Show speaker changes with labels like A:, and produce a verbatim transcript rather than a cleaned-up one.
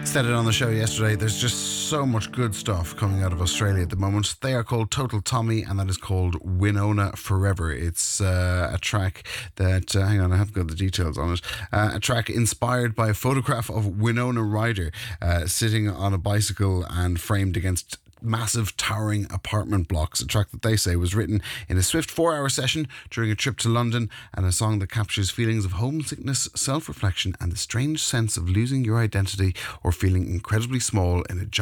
A: Said it on the show yesterday. There's just so much good stuff coming out of Australia at the moment. They are called Total Tommy, and that is called Winona Forever. It's uh, a track that, uh, hang on, I haven't got the details on it. Uh, a track inspired by a photograph of Winona Ryder uh, sitting on a bicycle and framed against massive towering apartment blocks. A track that they say was written in a swift four hour session during a trip to London, and a song that captures feelings of homesickness, self-reflection, and the strange sense of losing your identity or feeling incredibly small in a